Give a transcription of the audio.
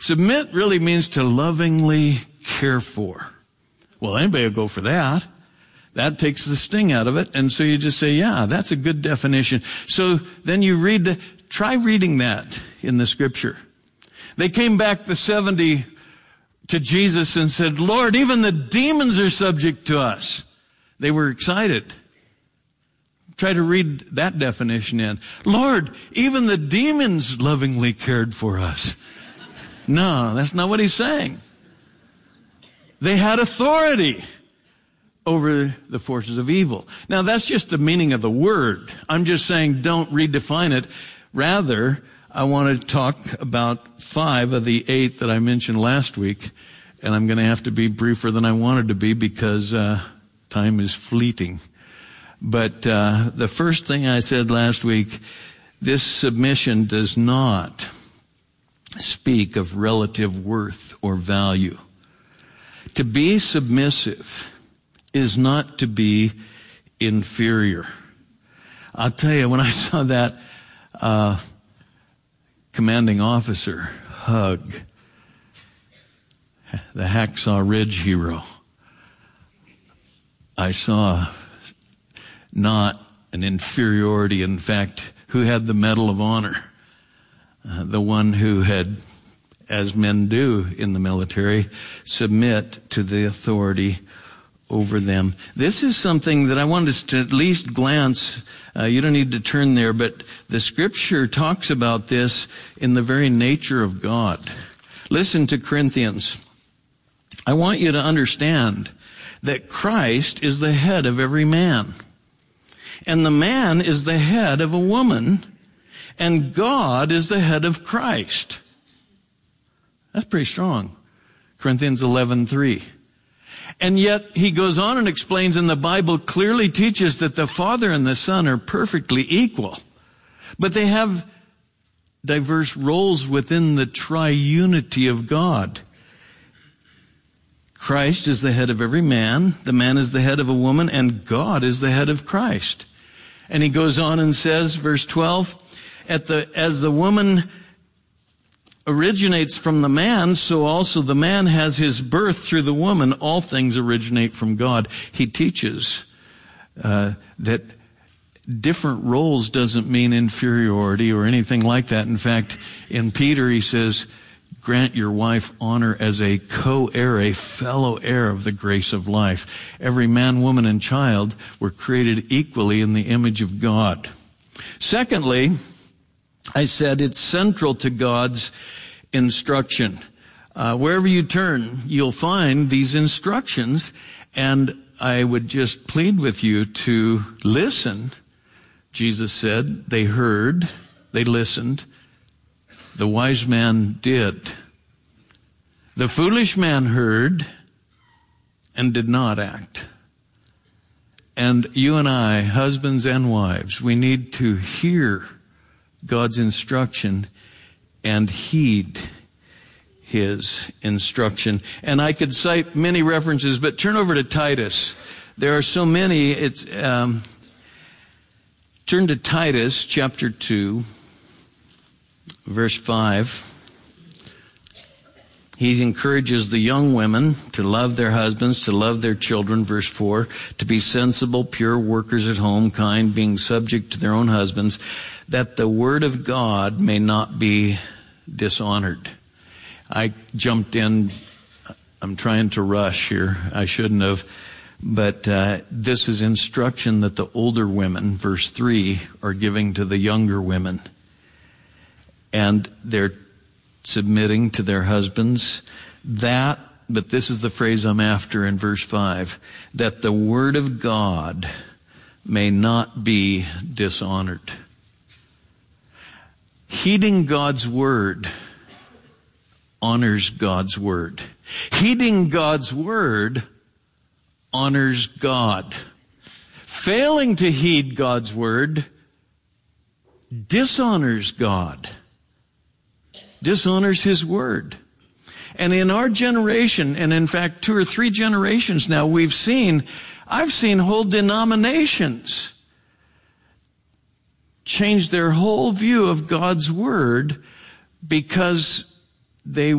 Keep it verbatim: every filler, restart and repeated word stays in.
Submit really means to lovingly care for. Well, anybody will go for that. That takes the sting out of it. And so you just say, yeah, that's a good definition. So then you read, the, try reading that in the scripture. They came back, the seventy, to Jesus and said, Lord, even the demons are subject to us. They were excited. Try to read that definition in. Lord, even the demons lovingly cared for us. No, that's not what he's saying. They had authority over the forces of evil. Now, that's just the meaning of the word. I'm just saying don't redefine it. Rather, I want to talk about five of the eight that I mentioned last week, and I'm going to have to be briefer than I wanted to be because uh time is fleeting. But uh the first thing I said last week, this submission does not speak of relative worth or value. To be submissive is not to be inferior. I'll tell you, when I saw that uh commanding officer hug the Hacksaw Ridge hero, I saw not an inferiority. In fact, who had the Medal of Honor? Uh, the one who had, as men do in the military, submit to the authority over them. This is something that I want us to at least glance. Uh, you don't need to turn there, but the scripture talks about this in the very nature of God. Listen to Corinthians. I want you to understand that Christ is the head of every man. And the man is the head of a woman. And God is the head of Christ. That's pretty strong. Corinthians eleven three. And yet he goes on and explains, and the Bible clearly teaches that the Father and the Son are perfectly equal. But they have diverse roles within the triunity of God. Christ is the head of every man, the man is the head of a woman, and God is the head of Christ. And he goes on and says, verse twelve, At the, as the woman originates from the man, so also the man has his birth through the woman. All things originate from God. He teaches uh, that different roles doesn't mean inferiority or anything like that. In fact, in Peter he says, grant your wife honor as a co-heir, a fellow heir of the grace of life. Every man, woman, and child were created equally in the image of God. Secondly, I said it's central to God's instruction. Uh, wherever you turn, you'll find these instructions, and I would just plead with you to listen. Jesus said they heard, they listened. The wise man did. The foolish man heard and did not act. And you and I, husbands and wives, we need to hear God's instruction and heed His instruction. And I could cite many references, but turn over to Titus. There are so many. It's um, turn to Titus chapter two. Verse five, he encourages the young women to love their husbands, to love their children. Verse four, to be sensible, pure, workers at home, kind, being subject to their own husbands, that the word of God may not be dishonored. I jumped in. I'm trying to rush here. I shouldn't have. But uh, this is instruction that the older women, verse three, are giving to the younger women. And they're submitting to their husbands. That, but this is the phrase I'm after in verse five, that the word of God may not be dishonored. Heeding God's word honors God's word. Heeding God's word honors God. Failing to heed God's word dishonors God. Dishonors His word. And in our generation, and in fact two or three generations now, we've seen, I've seen whole denominations change their whole view of God's word because they